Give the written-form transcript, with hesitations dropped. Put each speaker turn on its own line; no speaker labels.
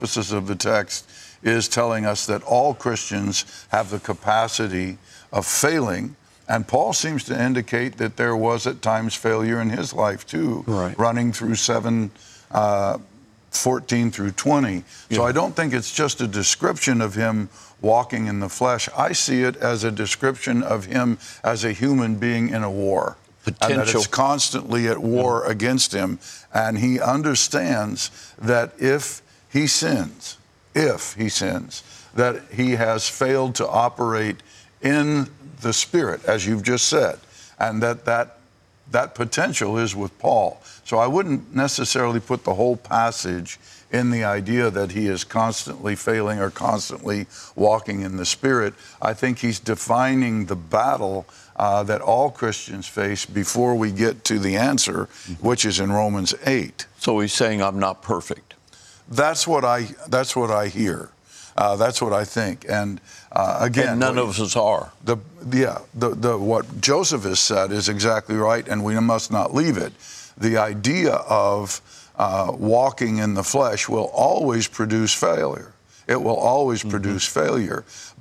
emphasis of the text is telling us that all Christians have the capacity of failing. And Paul seems to indicate that there was at times failure in his life too,
right,
running through 7:14 through 20. So I don't think it's just a description of him walking in the flesh. I see it as a description of him as a human being in a war.
Potential.
And that it's constantly at war against him. And he understands that if he sins, that he has failed to operate in the Spirit, as you've just said, and that potential is with Paul. So I wouldn't necessarily put the whole passage in the idea that he is constantly failing or constantly walking in the Spirit. I think he's defining the battle that all Christians face before we get to the answer, which is in Romans 8.
So he's saying, I'm not perfect.
That's what I hear. That's what I think. And again,
and none of us are.
What Joseph has said is exactly right, and we must not leave it. The idea of walking in the flesh will always produce failure. It will always produce failure.